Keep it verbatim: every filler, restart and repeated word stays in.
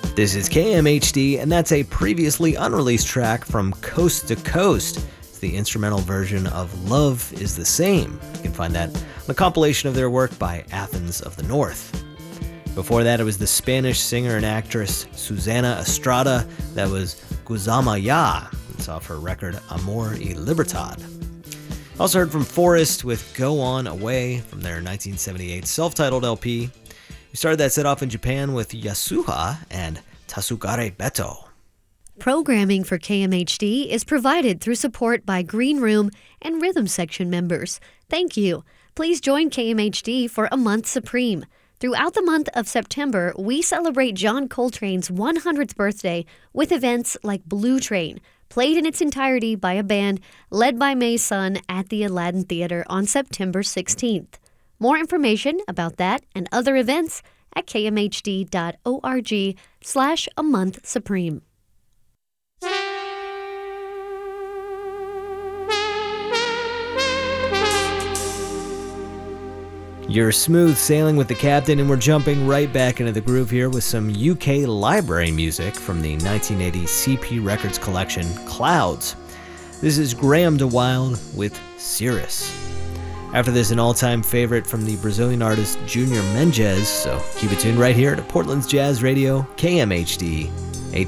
This is K M H D, and that's a previously unreleased track from Coast to Coast. It's the instrumental version of Love is the Same. You can find that on the compilation of their work by Athens of the North. Before that, it was the Spanish singer and actress Susana Estrada. That was Guzama Ya. It's off her record Amor y Libertad. Also heard from Forest with Go On Away from their nineteen seventy-eight self-titled L P. We started that set off in Japan with Yasuha and Tasugare Beto. Programming for K M H D is provided through support by Green Room and Rhythm Section members. Thank you. Please join K M H D for A Month Supreme. Throughout the month of September, we celebrate John Coltrane's one hundredth birthday with events like Blue Train, played in its entirety by a band led by May Sun at the Aladdin Theater on September sixteenth. More information about that and other events at kmhd.org slash a month supreme. You're smooth sailing with the captain, and we're jumping right back into the groove here with some U K library music from the nineteen eighty C P Records collection, Clouds. This is Graham DeWilde with Cirrus. After this, an all-time favorite from the Brazilian artist Junior Mendes, so keep it tuned right here to Portland's Jazz Radio, K M H D.